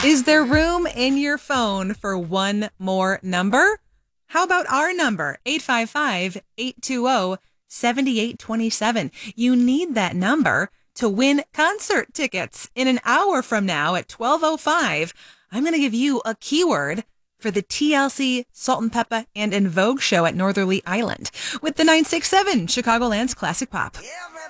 Is there room in your phone for one more number? How about our number, 855-820-7827? You need that number to win concert tickets. In an hour from now at 12:05, I'm going to give you a keyword for the TLC, Salt and Pepper, and En Vogue show at Northerly Island with the 967 Chicagoland's Classic Pop.